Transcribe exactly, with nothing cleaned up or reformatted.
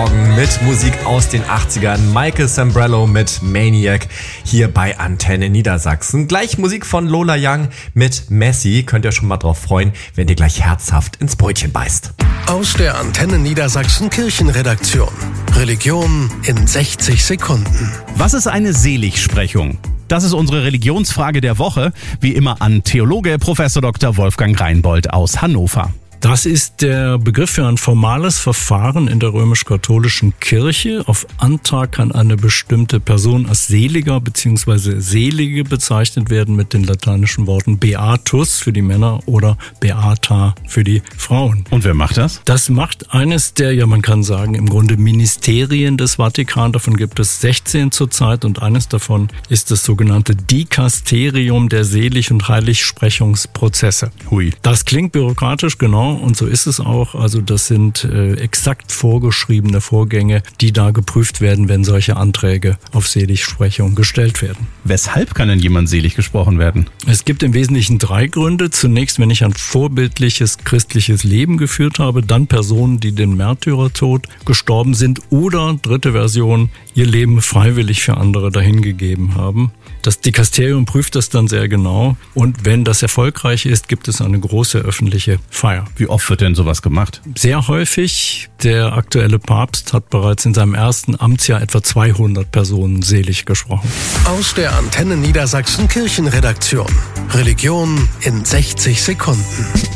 Morgen mit Musik aus den achtzigern. Michael Sambrello mit Maniac hier bei Antenne Niedersachsen. Gleich Musik von Lola Young mit Messi. Könnt ihr schon mal drauf freuen, wenn ihr gleich herzhaft ins Brötchen beißt. Aus der Antenne Niedersachsen Kirchenredaktion. Religion in sechzig Sekunden. Was ist eine Seligsprechung? Das ist unsere Religionsfrage der Woche. Wie immer an Theologe Professor Doktor Wolfgang Reinbold aus Hannover. Das ist der Begriff für ein formales Verfahren in der römisch-katholischen Kirche. Auf Antrag kann eine bestimmte Person als Seliger bzw. Selige bezeichnet werden mit den lateinischen Worten Beatus für die Männer oder Beata für die Frauen. Und wer macht das? Das macht eines der, ja man kann sagen, im Grunde Ministerien des Vatikan. Davon gibt es sechzehn zurzeit und eines davon ist das sogenannte Dikasterium der Selig- und Heiligsprechungsprozesse. Hui. Das klingt bürokratisch, genau. Und so ist es auch. Also das sind äh, exakt vorgeschriebene Vorgänge, die da geprüft werden, wenn solche Anträge auf Seligsprechung gestellt werden. Weshalb kann denn jemand selig gesprochen werden? Es gibt im Wesentlichen drei Gründe. Zunächst, wenn ich ein vorbildliches christliches Leben geführt habe, dann Personen, die den Märtyrertod gestorben sind oder, dritte Version, ihr Leben freiwillig für andere dahingegeben haben. Das Dikasterium prüft das dann sehr genau und wenn das erfolgreich ist, gibt es eine große öffentliche Feier. Wie oft wird denn sowas gemacht? Sehr häufig. Der aktuelle Papst hat bereits in seinem ersten Amtsjahr etwa zweihundert Personen selig gesprochen. Aus der Antenne Niedersachsen Kirchenredaktion. Religion in sechzig Sekunden.